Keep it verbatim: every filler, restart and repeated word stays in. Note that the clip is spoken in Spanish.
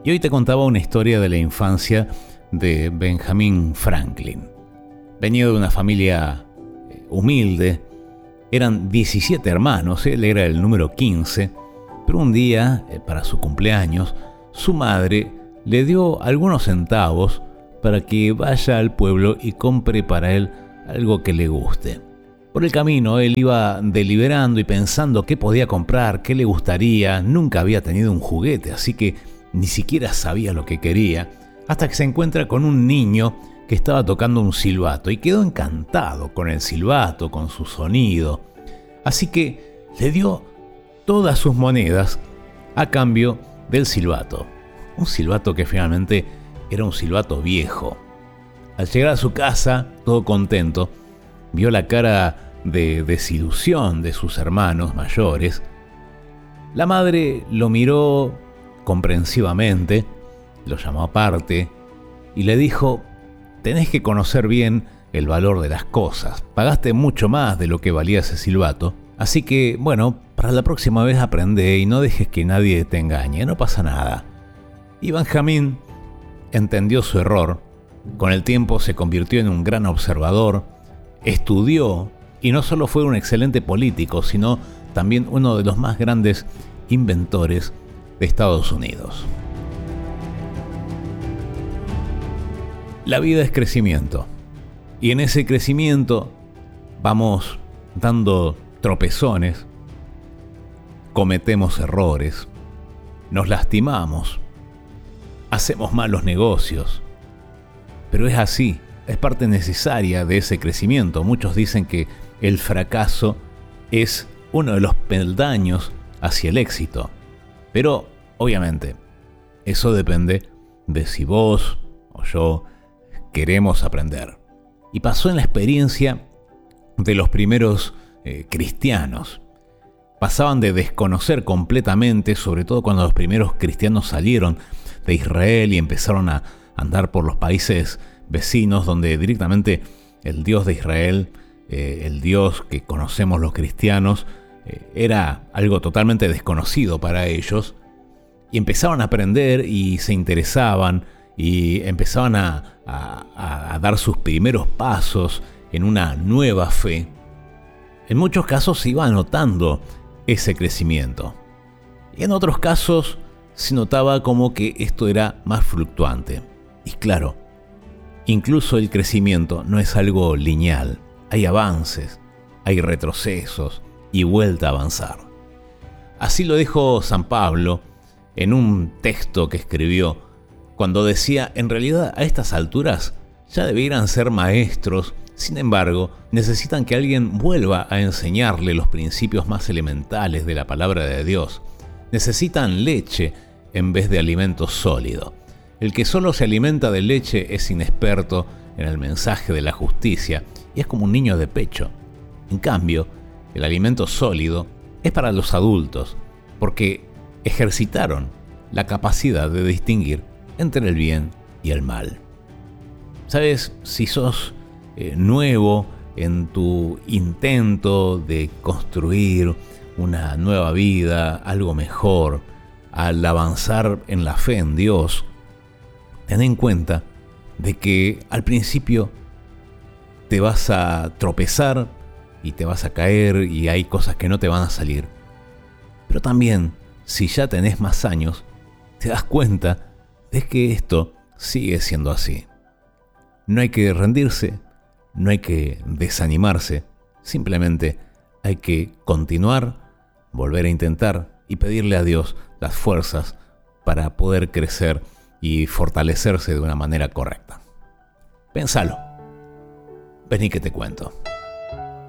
Y hoy te contaba una historia de la infancia de Benjamin Franklin. Venía de una familia humilde, eran diecisiete hermanos, él era el número quince, pero un día, para su cumpleaños, su madre le dio algunos centavos para que vaya al pueblo y compre para él algo que le guste. Por el camino él iba deliberando y pensando qué podía comprar, qué le gustaría. Nunca había tenido un juguete, así que ni siquiera sabía lo que quería, hasta que se encuentra con un niño que estaba tocando un silbato y quedó encantado con el silbato, con su sonido. Así que le dio todas sus monedas a cambio del silbato. Un silbato que finalmente era un silbato viejo. Al llegar a su casa, todo contento, vio la cara de desilusión de sus hermanos mayores. La madre lo miró comprensivamente, lo llamó aparte y le dijo: tenés que conocer bien el valor de las cosas. Pagaste mucho más de lo que valía ese silbato, así que, bueno, para la próxima vez aprende y no dejes que nadie te engañe, no pasa nada. Y Benjamín entendió su error. Con el tiempo se convirtió en un gran observador, estudió y no solo fue un excelente político, sino también uno de los más grandes inventores de Estados Unidos. La vida es crecimiento, y en ese crecimiento vamos dando tropezones, cometemos errores, nos lastimamos, hacemos malos negocios, pero es así, es parte necesaria de ese crecimiento. Muchos dicen que el fracaso es uno de los peldaños hacia el éxito, pero obviamente eso depende de si vos o yo queremos aprender. Y pasó en la experiencia de los primeros eh, cristianos. Pasaban de desconocer completamente, sobre todo cuando los primeros cristianos salieron de Israel y empezaron a andar por los países vecinos, donde directamente el Dios de Israel, eh, el Dios que conocemos los cristianos, eh, era algo totalmente desconocido para ellos. Y empezaban a aprender y se interesaban y empezaban a, a, a dar sus primeros pasos en una nueva fe. En muchos casos se iba notando ese crecimiento. Y en otros casos se notaba como que esto era más fluctuante. Y claro, incluso el crecimiento no es algo lineal. Hay avances, hay retrocesos y vuelta a avanzar. Así lo dijo San Pablo en un texto que escribió cuando decía: en realidad a estas alturas ya debieran ser maestros, sin embargo necesitan que alguien vuelva a enseñarle los principios más elementales de la palabra de Dios. Necesitan leche en vez de alimento sólido. El que solo se alimenta de leche es inexperto en el mensaje de la justicia y es como un niño de pecho. En cambio, el alimento sólido es para los adultos, porque ejercitaron la capacidad de distinguir entre el bien y el mal. ¿Sabes? Si sos eh, nuevo en tu intento de construir una nueva vida, algo mejor, al avanzar en la fe en Dios, ten en cuenta de que al principio te vas a tropezar y te vas a caer y hay cosas que no te van a salir. Pero también, si ya tenés más años, te das cuenta de que esto sigue siendo así. No hay que rendirse, no hay que desanimarse, simplemente hay que continuar, volver a intentar y pedirle a Dios las fuerzas para poder crecer y fortalecerse de una manera correcta. Pénsalo. Vení que te cuento.